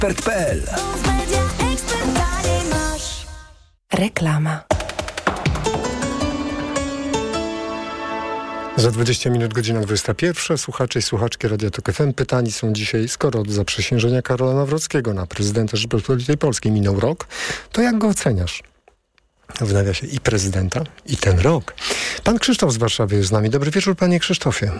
Ekspert.pl. Reklama. Za 20 minut, godzina 21. Słuchacze i słuchaczki Radia Tok FM pytani są dzisiaj, skoro od zaprzysiężenia Karola Nawrockiego na prezydenta Rzeczypospolitej Polskiej minął rok, to jak go oceniasz? W nawiasie i prezydenta, i ten rok. Pan Krzysztof z Warszawy jest z nami. Dobry wieczór, panie Krzysztofie.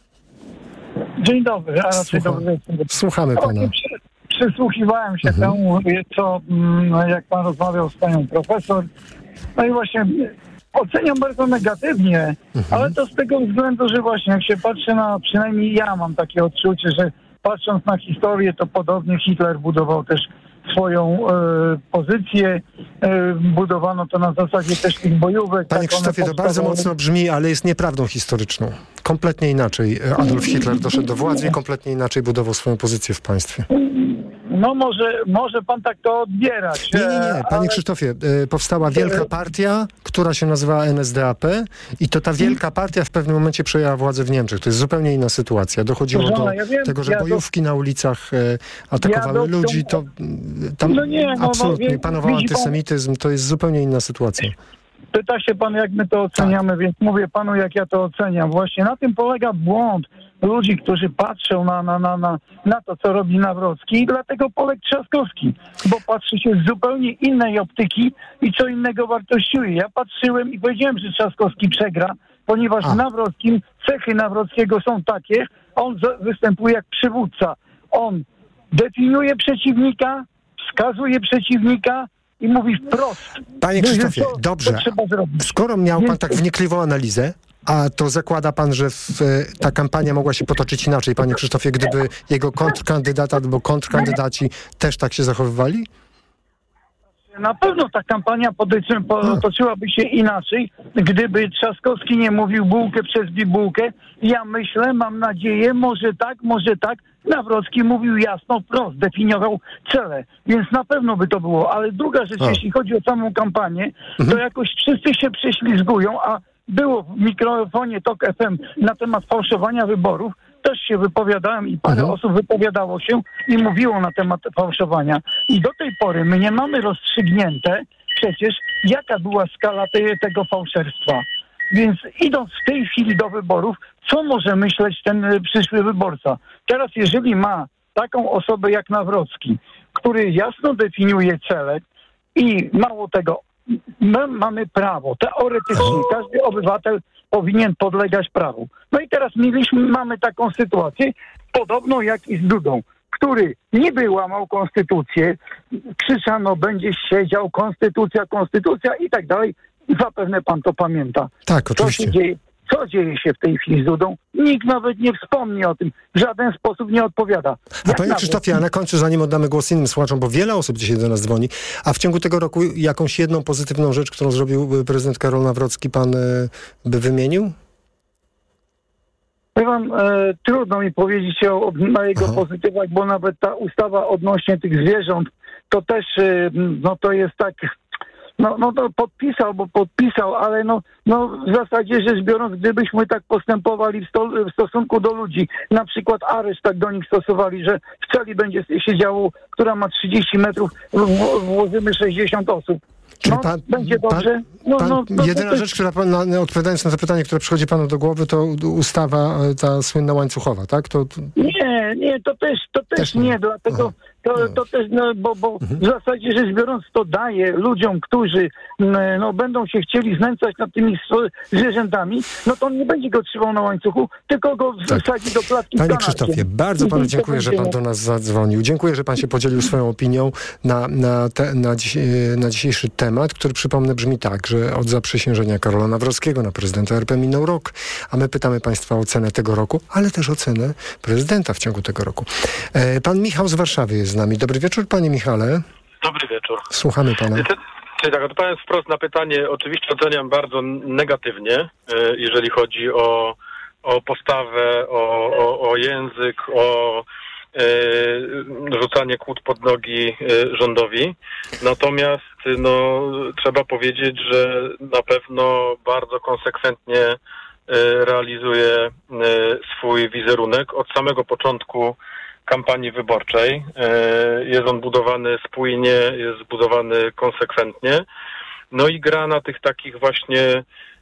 Dzień dobry, a raczej dobry wieczór. Słuchamy pana. Przysłuchiwałem się temu, co jak pan rozmawiał z panią profesor. No i właśnie oceniam bardzo negatywnie, ale to z tego względu, że właśnie jak się patrzy na, przynajmniej ja mam takie odczucie, że patrząc na historię, to podobnie Hitler budował też swoją pozycję. Budowano to na zasadzie też tych bojówek. Panie Krzysztofie, to bardzo mocno brzmi, ale jest nieprawdą historyczną. Kompletnie inaczej Adolf Hitler doszedł do władzy i kompletnie inaczej budował swoją pozycję w państwie. No może pan tak to odbierać. Nie. Panie Krzysztofie, powstała wielka partia, która się nazywała NSDAP i to ta wielka partia w pewnym momencie przejęła władzę w Niemczech. To jest zupełnie inna sytuacja. Dochodziło do tego, że bojówki na ulicach atakowały ludzi. To tam absolutnie panował antysemityzm. To jest zupełnie inna sytuacja. Pyta się pan, jak my to oceniamy, więc mówię panu, jak ja to oceniam. Właśnie na tym polega błąd ludzi, którzy patrzą na to, co robi Nawrocki, i dlatego poległ Trzaskowski, bo patrzy się z zupełnie innej optyki i co innego wartościuje. Ja patrzyłem i powiedziałem, że Trzaskowski przegra, ponieważ w Nawrockim cechy Nawrockiego są takie, on występuje jak przywódca. On definiuje przeciwnika, wskazuje przeciwnika i mówi wprost. Panie Krzysztofie, dobrze. Skoro miał pan tak wnikliwą analizę, a to zakłada pan, że ta kampania mogła się potoczyć inaczej, panie Krzysztofie, gdyby jego kontrkandydat albo kontrkandydaci też tak się zachowywali? Na pewno ta kampania potoczyłaby się inaczej, gdyby Trzaskowski nie mówił bułkę przez bibułkę. Ja myślę, mam nadzieję, może tak. Nawrocki mówił jasno, wprost, definiował cele, więc na pewno by to było. Ale druga rzecz, jeśli chodzi o samą kampanię, to jakoś wszyscy się prześlizgują, a było w mikrofonie TOK FM na temat fałszowania wyborów. Też się wypowiadałem i parę osób wypowiadało się i mówiło na temat fałszowania. I do tej pory my nie mamy rozstrzygnięte przecież, jaka była skala tego fałszerstwa. Więc idąc w tej chwili do wyborów, co może myśleć ten przyszły wyborca? Teraz jeżeli ma taką osobę jak Nawrocki, który jasno definiuje cele i mało tego, my mamy prawo, teoretycznie każdy obywatel powinien podlegać prawu. No i teraz mamy taką sytuację, podobną jak i z Dudą, który niby łamał konstytucję, krzyczano, będzie siedział, konstytucja i tak dalej. Zapewne pan to pamięta. Tak, oczywiście. Co dzieje się w tej chwili z Dudą? Nikt nawet nie wspomni o tym. W żaden sposób nie odpowiada. A panie Krzysztofie, a na końcu, zanim oddamy głos innym słuchaczom, bo wiele osób dzisiaj do nas dzwoni, a w ciągu tego roku jakąś jedną pozytywną rzecz, którą zrobił prezydent Karol Nawrocki, pan by wymienił? Trudno mi powiedzieć na jego pozytywach, bo nawet ta ustawa odnośnie tych zwierząt, to też, to jest tak... to podpisał, ale w zasadzie rzecz biorąc, gdybyśmy tak postępowali w stosunku do ludzi, na przykład areszt tak do nich stosowali, że w celi będzie siedziało, która ma 30 metrów, włożymy 60 osób. Czyli będzie dobrze. Jedyna rzecz, która odpowiadając na to pytanie, które przychodzi panu do głowy, to ustawa ta słynna łańcuchowa, tak? Nie, to też nie, dlatego to też, bo w zasadzie rzecz biorąc to daje ludziom, którzy będą się chcieli znęcać nad tymi zwierzętami, to on nie będzie go trzymał na łańcuchu, tylko go wsadzi do klatki. Panie Krzysztofie, bardzo panu dziękuję, że pan do nas zadzwonił. Dziękuję, że pan się podzielił swoją opinią na dzisiejszy temat, który przypomnę brzmi tak, że od zaprzysiężenia Karola Nawrockiego na prezydenta RP minął rok, a my pytamy państwa o ocenę tego roku, ale też ocenę prezydenta w ciągu tego roku. Pan Michał z Warszawy jest z nami. Dobry wieczór, panie Michale. Dobry wieczór. Słuchamy pana. Czyli tak, odpowiadając wprost na pytanie, oczywiście oceniam bardzo negatywnie, jeżeli chodzi o postawę, o język, o rzucanie kłód pod nogi rządowi. Natomiast trzeba powiedzieć, że na pewno bardzo konsekwentnie realizuje swój wizerunek. Od samego początku kampanii wyborczej. Jest on budowany spójnie, jest zbudowany konsekwentnie. No i gra na tych takich właśnie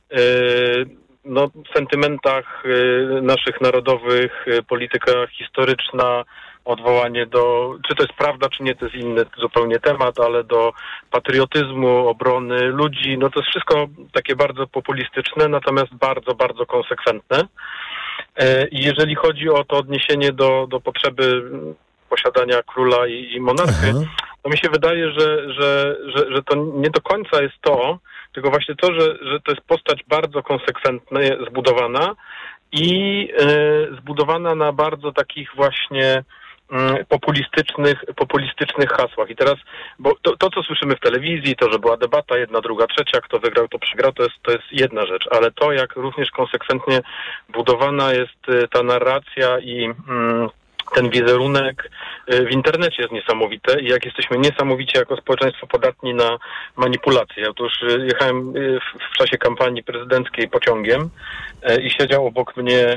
sentymentach naszych narodowych, polityka historyczna, odwołanie do, czy to jest prawda, czy nie, to jest inny zupełnie temat, ale do patriotyzmu, obrony ludzi, no to jest wszystko takie bardzo populistyczne, natomiast bardzo, bardzo konsekwentne. I jeżeli chodzi o to odniesienie do potrzeby posiadania króla i monarchy, to mi się wydaje, że to nie do końca jest to, tylko właśnie to, że to jest postać bardzo konsekwentnie zbudowana i zbudowana na bardzo takich właśnie populistycznych hasłach. I teraz, bo to co słyszymy w telewizji, to, że była debata, jedna, druga, trzecia, kto wygrał, to przegrał, to jest jedna rzecz, ale to, jak również konsekwentnie budowana jest ta narracja i ten wizerunek w internecie jest niesamowity i jak jesteśmy niesamowicie jako społeczeństwo podatni na manipulacje. Otóż jechałem w czasie kampanii prezydenckiej pociągiem i siedział obok mnie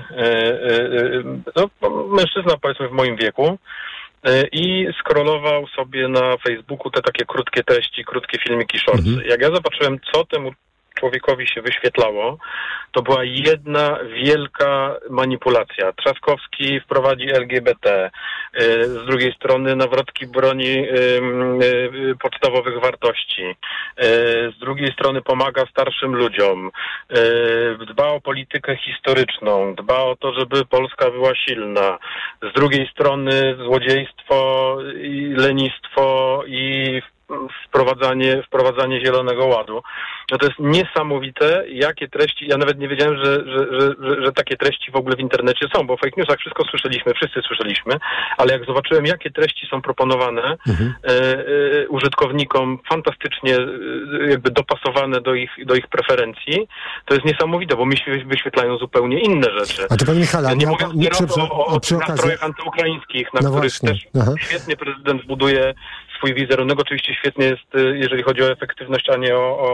mężczyzna, powiedzmy w moim wieku, i scrollował sobie na Facebooku te takie krótkie treści, krótkie filmiki, shortsy. Jak ja zobaczyłem, co temu człowiekowi się wyświetlało, to była jedna wielka manipulacja. Trzaskowski wprowadzi LGBT, z drugiej strony Nawrocki broni podstawowych wartości, z drugiej strony pomaga starszym ludziom, dba o politykę historyczną, dba o to, żeby Polska była silna, z drugiej strony złodziejstwo i lenistwo i wprowadzanie Zielonego Ładu. No to jest niesamowite, jakie treści, ja nawet nie wiedziałem, że takie treści w ogóle w internecie są, bo w fake newsach wszystko słyszeliśmy, wszyscy słyszeliśmy, ale jak zobaczyłem, jakie treści są proponowane użytkownikom, fantastycznie jakby dopasowane do ich preferencji, to jest niesamowite, bo mi się wyświetlają zupełnie inne rzeczy. A to pan Michale, nie mówiąc o nastrojach antyukrajńskich, na których też świetnie prezydent buduje swój wizerunek. Oczywiście świetnie jest, jeżeli chodzi o efektywność, a nie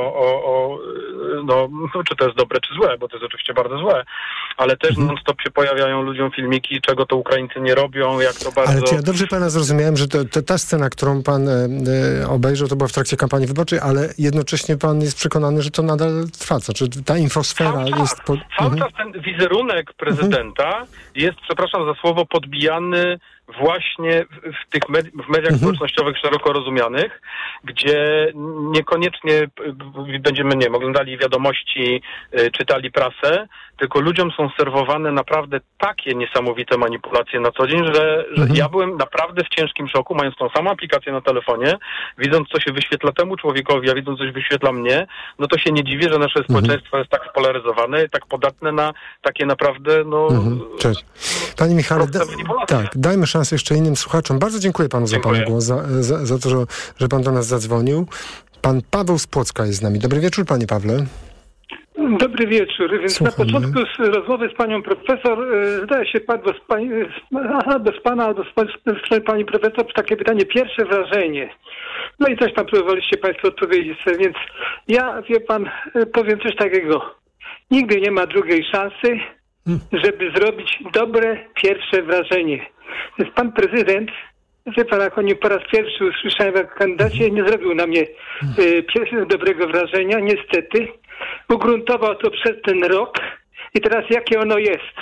czy to jest dobre, czy złe, bo to jest oczywiście bardzo złe, ale też non-stop się pojawiają ludziom filmiki, czego to Ukraińcy nie robią, jak to bardzo... Ale czy ja dobrze pana zrozumiałem, że ta scena, którą pan obejrzał, to była w trakcie kampanii wyborczej, ale jednocześnie pan jest przekonany, że to nadal trwa. Czy ta infosfera jest... Cały czas ten wizerunek prezydenta jest, przepraszam za słowo, podbijany właśnie w mediach społecznościowych szeroko rozumianych, gdzie niekoniecznie będziemy, nie wiem, oglądali wiadomości, czytali prasę, tylko ludziom są serwowane naprawdę takie niesamowite manipulacje na co dzień, że ja byłem naprawdę w ciężkim szoku, mając tą samą aplikację na telefonie, widząc, co się wyświetla temu człowiekowi, a widząc, co się wyświetla mnie, no to się nie dziwię, że nasze społeczeństwo jest tak spolaryzowane, tak podatne na takie naprawdę, Cześć. Panie Michale, dajmy szansę jeszcze innym słuchaczom. Bardzo dziękuję panu za pana głos, za to, że pan do nas zadzwonił. Pan Paweł z Płocka jest z nami. Dobry wieczór, panie Pawle. Dobry wieczór. Więc słuchamy. Na początku rozmowy z panią profesor, zdaje się, padło z pani profesor takie pytanie, pierwsze wrażenie. No i też tam próbowaliście państwo odpowiedzieć sobie, więc ja, wie pan, powiem coś takiego. Nigdy nie ma drugiej szansy, żeby zrobić dobre pierwsze wrażenie. Więc pan prezydent, wie pan, jak o nim po raz pierwszy usłyszałem jak kandydacie, nie zrobił na mnie dobrego wrażenia, niestety. Ugruntował to przez ten rok i teraz jakie ono jest?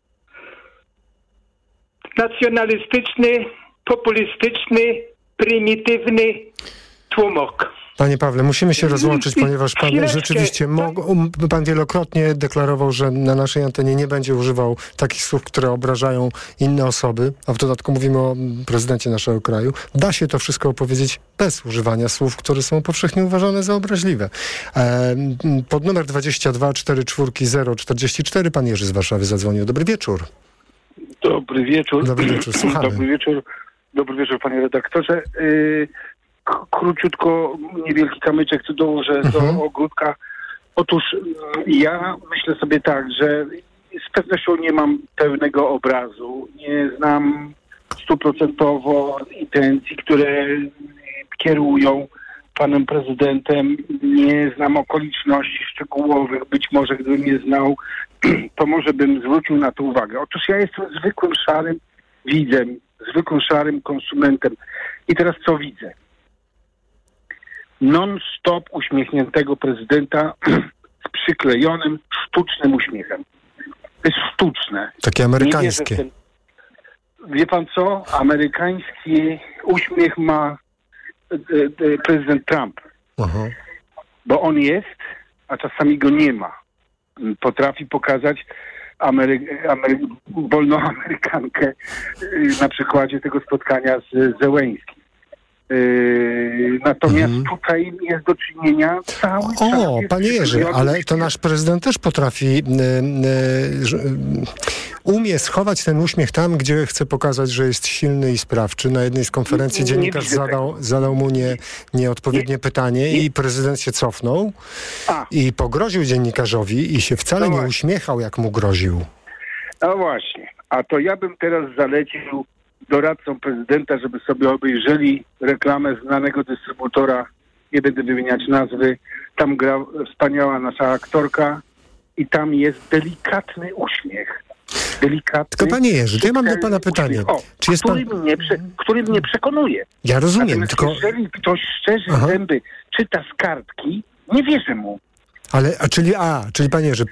Nacjonalistyczny, populistyczny, prymitywny tłumok. Panie Pawle, musimy się rozłączyć, ponieważ pan rzeczywiście pan wielokrotnie deklarował, że na naszej antenie nie będzie używał takich słów, które obrażają inne osoby, a w dodatku mówimy o prezydencie naszego kraju. Da się to wszystko opowiedzieć bez używania słów, które są powszechnie uważane za obraźliwe. Pod numer 22 44 044 pan Jerzy z Warszawy zadzwonił. Dobry wieczór. Dobry wieczór. Dobry wieczór, słuchamy. Dobry wieczór, panie redaktorze. Króciutko, niewielki kamyczek tu dołożę do ogródka. Otóż ja myślę sobie tak, że z pewnością nie mam pełnego obrazu. Nie znam 100% intencji, które kierują panem prezydentem. Nie znam okoliczności szczegółowych. Być może gdybym je znał, to może bym zwrócił na to uwagę. Otóż ja jestem zwykłym, szarym widzem zwykłym szarym konsumentem. I teraz co widzę? Non-stop uśmiechniętego prezydenta z przyklejonym, sztucznym uśmiechem. To jest sztuczne. Takie amerykańskie. Wie pan co? Amerykański uśmiech ma prezydent Trump. Aha. Bo on jest, a czasami go nie ma. Potrafi pokazać wolną Amerykankę na przykładzie tego spotkania z Zełeńskim. Natomiast tutaj jest do czynienia cały czas... O, panie Jerzy, ale to nasz prezydent też potrafi, umie schować ten uśmiech tam, gdzie chce pokazać, że jest silny i sprawczy. Na jednej z konferencji dziennikarz zadał mu nieodpowiednie pytanie i prezydent się cofnął i pogroził dziennikarzowi i się wcale nie uśmiechał, jak mu groził. No właśnie, a to ja bym teraz zalecił doradcom prezydenta, żeby sobie obejrzeli reklamę znanego dystrybutora, nie będę wymieniać nazwy, tam gra wspaniała nasza aktorka i tam jest delikatny uśmiech. Delikatny. Tylko panie Jerzy, to ja mam do pana pytanie. Czy jest który mnie przekonuje. Ja rozumiem, natomiast tylko... jeżeli ktoś szczerze zęby czyta z kartki, nie wierzę mu. Ale, czyli panie Jerzy,